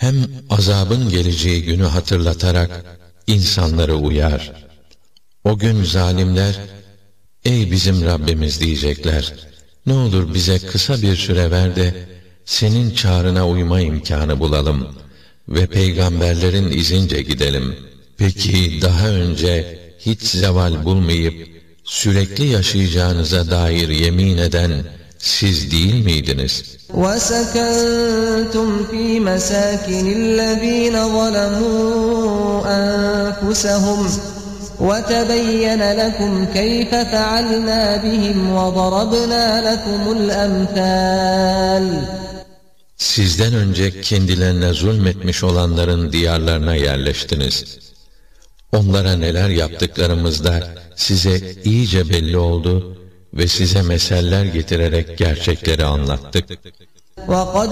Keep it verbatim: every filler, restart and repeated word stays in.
hem azabın geleceği günü hatırlatarak insanları uyar. O gün zalimler, ey bizim Rabbimiz diyecekler, ne olur bize kısa bir süre ver de senin çağrına uyma imkanı bulalım ve peygamberlerin izince gidelim. Peki daha önce hiç zeval bulmayıp sürekli yaşayacağınıza dair yemin eden siz değil miydiniz? وَسَكَنْتُمْ فِي مَسَاكِنِ الَّذ۪ينَ ظَلَمُوا أَنفُسَهُمْ وَتَبَيَّنَ لَكُمْ كَيْفَ فَعَلْنَا بِهِمْ وَضَرَبْنَا لَكُمُ الْأَمْثَالِ. Sizden önce kendilerine zulmetmiş olanların diyarlarına yerleştiniz. Onlara neler yaptıklarımız da size iyice belli oldu ve size meseller getirerek gerçekleri anlattık. وَقَدْ